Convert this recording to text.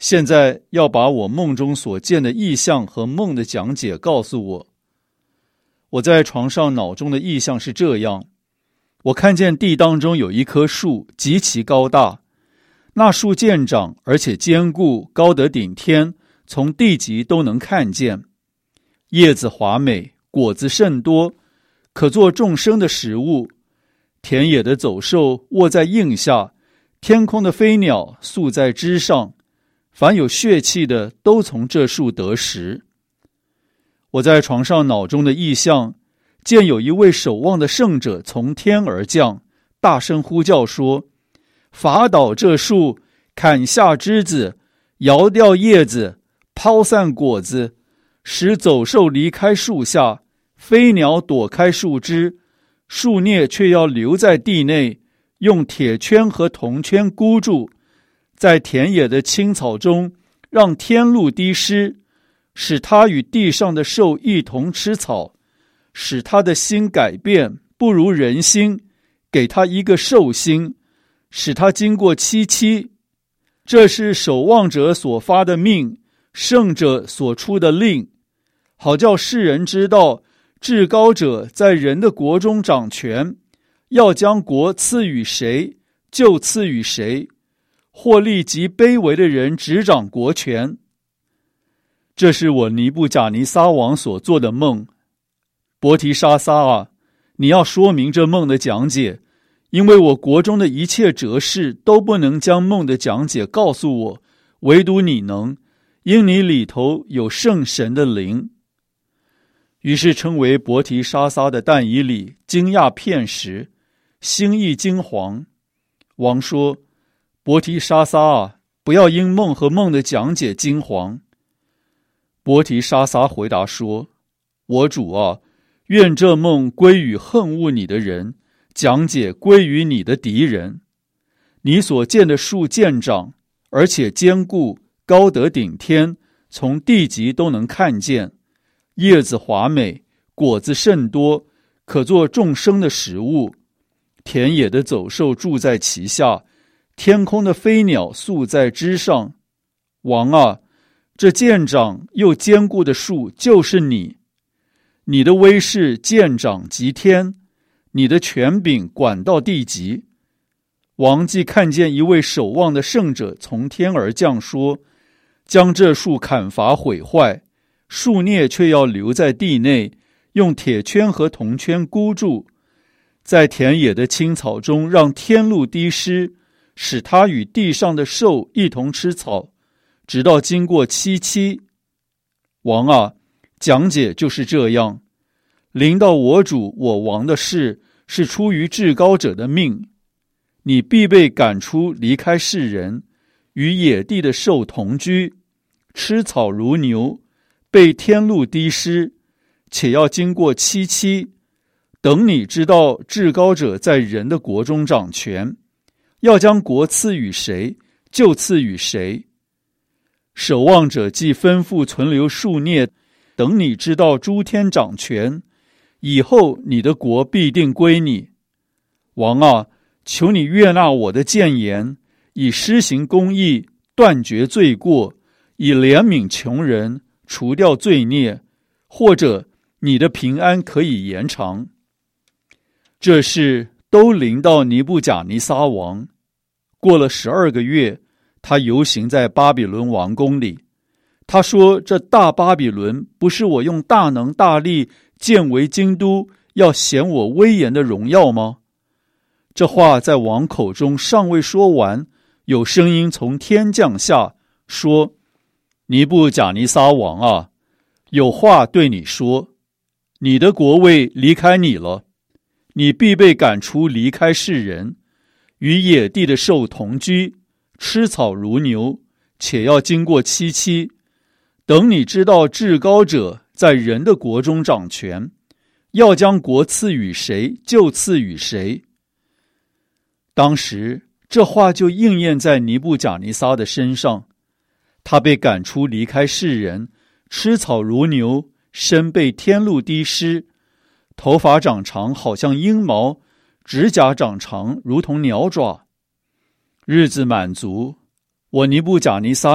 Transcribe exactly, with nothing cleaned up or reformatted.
现在要把我梦中所见的异象和梦的讲解告诉我。我在床上脑中的异象是这样：我看见地当中有一棵树，极其高大，那树健长，而且坚固，高得顶天，从地极都能看见。叶子华美，果子甚多，可做众生的食物。田野的走兽卧在荫下，天空的飞鸟宿在枝上，凡有血气的都从这树得食。我在床上脑中的异象，见有一位守望的圣者从天而降，大声呼叫说：伐倒这树，砍下枝子，摇掉叶子，抛散果子，使走兽离开树下，飞鸟躲开树枝，树孽却要留在地内，用铁圈和铜圈箍住，在田野的青草中让天露滴湿，使他与地上的兽一同吃草，使他的心改变，不如人心，给他一个兽心，使他经过七七。这是守望者所发的命，圣者所出的令，好叫世人知道至高者在人的国中掌权，要将国赐予谁，就赐予谁，或立极卑微的人执掌国权。这是我尼布甲尼撒王所做的梦。伯提沙撒啊，你要说明这梦的讲解，因为我国中的一切哲士都不能将梦的讲解告诉我，唯独你能，因你里头有圣神的灵。于是称为伯提沙撒的但以理惊讶片时，心意惊惶。王说：伯提沙撒啊，不要因梦和梦的讲解惊惶。伯提沙撒回答说：我主啊，愿这梦归于恨恶你的人，讲解归于你的敌人。你所见的树健长，而且坚固，高得顶天，从地极都能看见，叶子华美，果子甚多，可做众生的食物。田野的走兽住在其下，天空的飞鸟宿在枝上。王啊，这健长又坚固的树就是你，你的威势健长及天，你的权柄管到地极。王既看见一位守望的圣者从天而降，说：将这树砍伐毁坏，树孽却要留在地内，用铁圈和铜圈箍住，在田野的青草中让天露滴湿，使他与地上的兽一同吃草，直到经过七七。王啊，讲解就是这样。临到我主我王的事，是出于至高者的命。你必被赶出，离开世人，与野地的兽同居，吃草如牛，被天露滴湿，且要经过七七。等你知道至高者在人的国中掌权，要将国赐予谁，就赐予谁。守望者既吩咐存留数孽，等你知道诸天掌权，以后你的国必定归你。王啊，求你悦纳我的谏言，以施行公义，断绝罪过，以怜悯穷人，除掉罪孽，或者你的平安可以延长。这事都临到尼布甲尼撒王。过了十二个月，他游行在巴比伦王宫里。他说：这大巴比伦不是我用大能大力建为京都，要显我威严的荣耀吗？这话在王口中尚未说完，有声音从天降下，说：尼布甲尼撒王啊，有话对你说，你的国位离开你了，你必被赶出，离开世人，与野地的兽同居，吃草如牛，且要经过七七。等你知道至高者在人的国中掌权，要将国赐予谁，就赐予谁。当时这话就应验在尼布甲尼撒的身上，他被赶出，离开世人，吃草如牛，身被天露滴湿，头发长长好像鹰毛，指甲长长如同鸟爪。日子满足，我尼布甲尼撒